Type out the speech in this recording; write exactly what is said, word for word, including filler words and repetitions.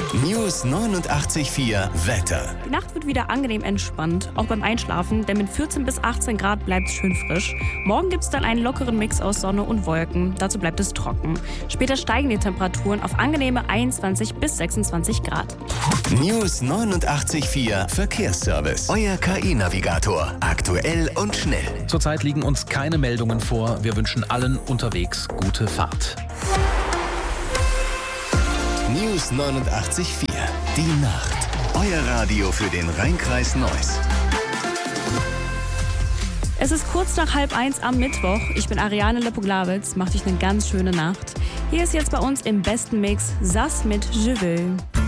News neunundachtzig Komma vier Wetter. Die Nacht wird wieder angenehm entspannt, auch beim Einschlafen, denn mit vierzehn bis achtzehn Grad bleibt es schön frisch. Morgen gibt es dann einen lockeren Mix aus Sonne und Wolken. Dazu bleibt es trocken. Später steigen die Temperaturen auf angenehme einundzwanzig bis sechsundzwanzig Grad. News neunundachtzig Komma vier Verkehrsservice. Euer K I-Navigator. Aktuell und schnell. Zurzeit liegen uns keine Meldungen vor. Wir wünschen allen unterwegs gute Fahrt. News neunundachtzig Komma vier. Die Nacht. Euer Radio für den Rheinkreis Neuss. Es ist kurz nach halb eins am Mittwoch. Ich bin Ariane Leppoglawitz. Macht euch eine ganz schöne Nacht. Hier ist jetzt bei uns im besten Mix Sass mit Je veux.